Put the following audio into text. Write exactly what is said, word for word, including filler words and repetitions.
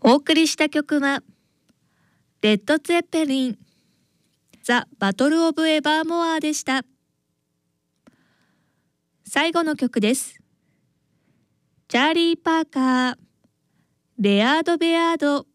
お送りした曲はレッド・ツェッペリンザ・バトル・オブ・エバーモアでした。最後の曲です。チャーリー・パーカーレアード・ベアード